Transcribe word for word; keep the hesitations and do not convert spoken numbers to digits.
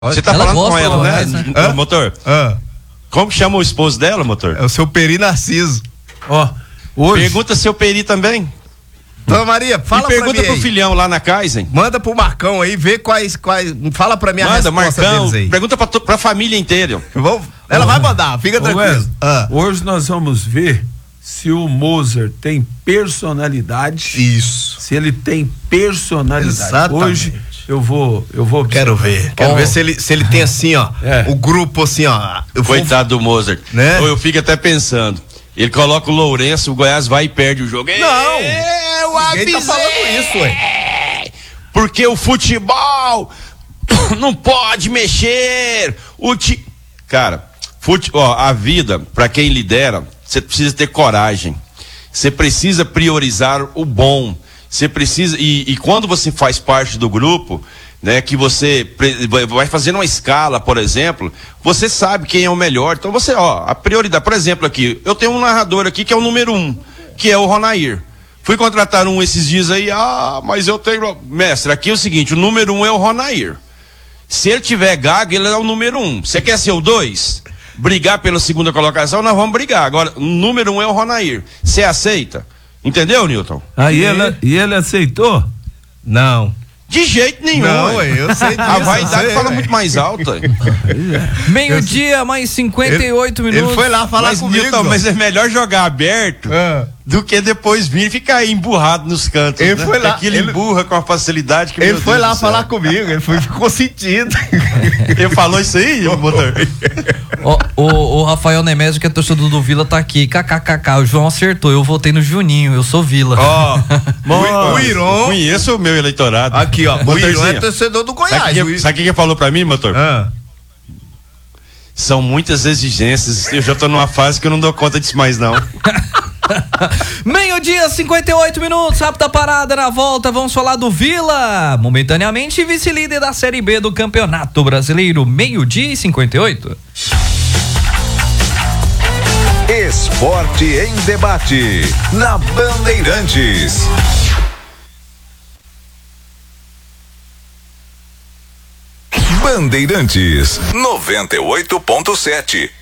Você tá ela falando com ela, né, mais, né? Hã? Motor? Ah, Como que chama o esposo dela, Motor? é o seu Peri Narciso. Ó, hoje. Pergunta seu Peri também. Dona Maria, fala e pergunta pra mim pro aí. filhão lá na Kaizen. Manda pro Marcão aí, vê quais, quais, fala pra mim a Manda, resposta Marcão, deles aí. pergunta pra, to- pra família inteira. Eu vou- ela vai mandar, fica Ô, tranquilo. Wesley, Ah, hoje nós vamos ver se o Mozart tem personalidade. isso. Se ele tem personalidade. Exatamente. Hoje eu vou, eu vou Quero ver, quero Bom. ver se ele, se ele tem assim, ó, É. o grupo assim, ó. Eu vou- Coitado do Mozart. Né? Ou eu fico até pensando. Ele coloca o Lourenço, o Goiás vai e perde o jogo. Não, É, eu ninguém tá avisei. falando isso, ué. Porque o futebol não pode mexer. O ti... Cara, fute... ó, a vida, pra quem lidera, você precisa ter coragem. Você precisa priorizar o bom. Você precisa. E, e quando você faz parte do grupo, né, que você pre- vai- vai fazendo uma escala, por exemplo, você sabe quem é o melhor. Então você, ó, a prioridade, por exemplo, aqui, eu tenho um narrador aqui que é o número um, que é o Ronair. Fui contratar um esses dias aí, ah, mas eu tenho. Mestre, aqui é o seguinte, o número um é o Ronair. Se ele tiver gago, ele é o número um. Você quer ser o dois? Brigar pela segunda colocação, nós vamos brigar. Agora, o número um é o Ronair. Você aceita? Entendeu, Newton? Aí ele, e ele aceitou? Não. De jeito nenhum. Não, ué. ué, eu sei disso. A eu vaidade sei, fala ué. muito mais alta. Meio-dia, mais cinquenta e oito Ele minutos. foi lá falar Mas, comigo. Newton, mas é melhor jogar aberto Ah. do que depois vir e ficar aí emburrado nos cantos. Ele né? foi lá, Porque ele, ele- emburra com a facilidade que Ele meu foi Deus lá do céu. falar comigo, ele foi, ficou sentido. Ele falou isso aí, motor? Ó, o, o Rafael Nemésio, que é torcedor do Vila, tá aqui. KKKK, o João acertou. Eu votei no Juninho, eu sou Vila. Ó, O- o Iron- Conheço o meu eleitorado. Aqui, ó, o Irão é Motorzinho. torcedor do Sabe Goiás. o o que, I- sabe o que ele falou pra mim, motor? Ah. São muitas exigências. Eu já tô numa fase que eu não dou conta disso mais, não. Meio-dia, cinquenta e oito minutos, rápida parada na volta, vamos falar do Vila, momentaneamente vice-líder da Série B do Campeonato Brasileiro, meio-dia e cinquenta e oito. Esporte em debate, na Bandeirantes. Bandeirantes, noventa e oito ponto sete.